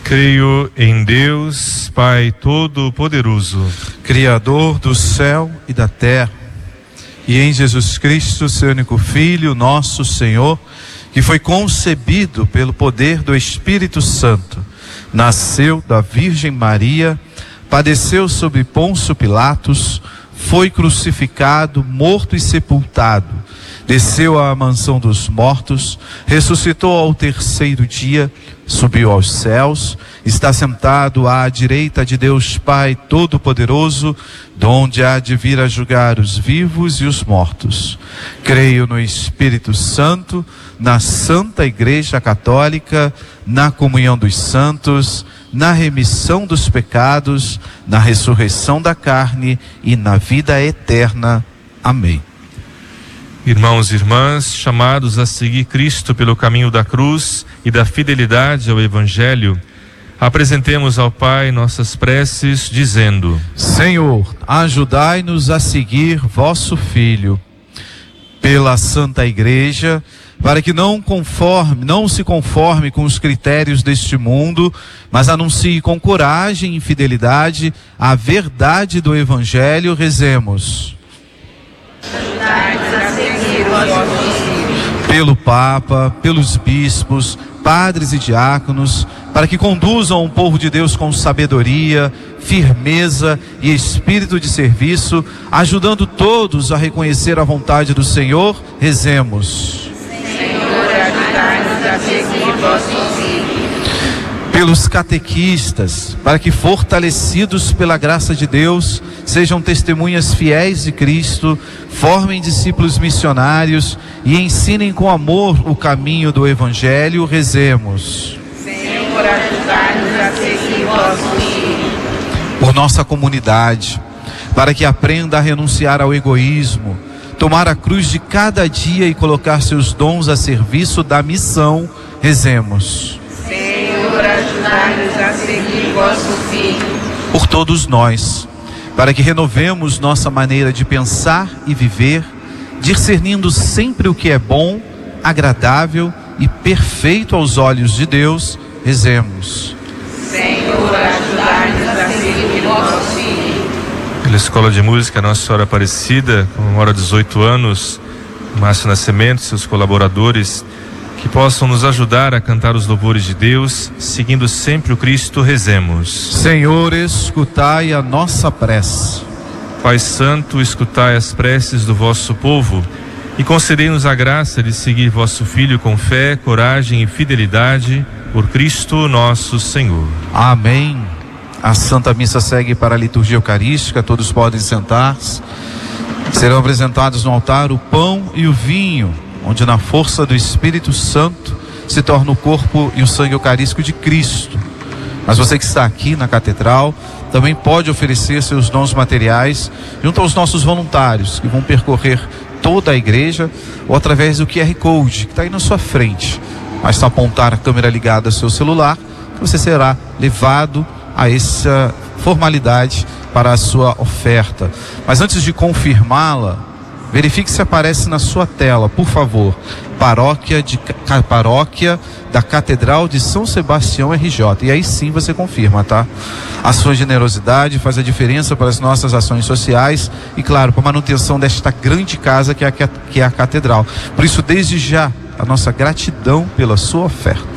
Creio em Deus, Pai Todo-Poderoso, Criador do céu e da terra, e em Jesus Cristo, seu único Filho, nosso Senhor, que foi concebido pelo poder do Espírito Santo, nasceu da Virgem Maria, padeceu sob Pôncio Pilatos, foi crucificado, morto e sepultado, desceu à mansão dos mortos, ressuscitou ao terceiro dia, subiu aos céus, está sentado à direita de Deus Pai Todo-Poderoso, donde há de vir a julgar os vivos e os mortos. Creio no Espírito Santo, na Santa Igreja Católica, na comunhão dos santos, na remissão dos pecados, na ressurreição da carne e na vida eterna. Amém. Irmãos e irmãs, chamados a seguir Cristo pelo caminho da cruz e da fidelidade ao Evangelho, apresentemos ao Pai nossas preces, dizendo: Senhor, ajudai-nos a seguir vosso Filho. Pela Santa Igreja, para que não se conforme com os critérios deste mundo, mas anuncie com coragem e fidelidade a verdade do Evangelho, rezemos. Ajudai-nos a seguir vosso Filho. Pelo Papa, pelos bispos, padres e diáconos, para que conduzam o povo de Deus com sabedoria, firmeza e espírito de serviço, ajudando todos a reconhecer a vontade do Senhor, rezemos. Senhor, ajudai-nos a seguir vosso Filho. Pelos catequistas, para que, fortalecidos pela graça de Deus, sejam testemunhas fiéis de Cristo, formem discípulos missionários e ensinem com amor o caminho do Evangelho, rezemos. Senhor, ajudai-nos a seguir vosso Filho. Por nossa comunidade, para que aprenda a renunciar ao egoísmo, tomar a cruz de cada dia e colocar seus dons a serviço da missão, rezemos. Senhor, ajudai-nos a seguir vosso Filho. Por todos nós, para que renovemos nossa maneira de pensar e viver, discernindo sempre o que é bom, agradável e perfeito aos olhos de Deus, rezemos. Senhor, ajudai-nos a seguir vosso Filho. Pela Escola de Música Nossa Senhora Aparecida, comemora 18 anos, Márcio Nascimento, seus colaboradores, que possam nos ajudar a cantar os louvores de Deus, seguindo sempre o Cristo, rezemos. Senhor, escutai a nossa prece. Pai Santo, escutai as preces do vosso povo e concedei-nos a graça de seguir vosso Filho com fé, coragem e fidelidade, por Cristo nosso Senhor. Amém. A Santa Missa segue para a liturgia eucarística, todos podem sentar-se. Serão apresentados no altar o pão e o vinho, onde na força do Espírito Santo se torna o corpo e o sangue eucarístico de Cristo. Mas você que está aqui na Catedral também pode oferecer seus dons materiais junto aos nossos voluntários que vão percorrer toda a igreja ou através do QR Code que está aí na sua frente. Basta apontar a câmera ligada ao seu celular que você será levado a essa formalidade para a sua oferta. Mas antes de confirmá-la, verifique se aparece na sua tela, por favor, Paróquia da Catedral de São Sebastião RJ. E aí sim você confirma, tá? A sua generosidade faz a diferença para as nossas ações sociais e, claro, para a manutenção desta grande casa que é a Catedral. Por isso, desde já, a nossa gratidão pela sua oferta.